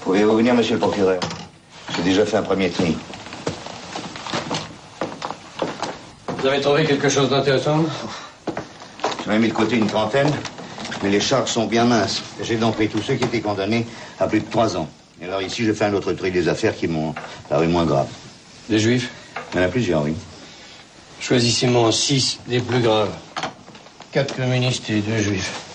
Pouvez-vous venir, monsieur le procureur? J'ai déjà fait un premier tri. Vous avez trouvé quelque chose d'intéressant? J'en ai mis de côté une trentaine, mais les charges sont bien minces. J'ai donc pris tous ceux qui étaient condamnés à plus de 3 ans. Et alors ici, je fais un autre tri des affaires qui m'ont paru moins graves. Des juifs? Il y en a plusieurs, oui. Choisissez-moi 6 des plus graves. 4 communistes et 2 juifs.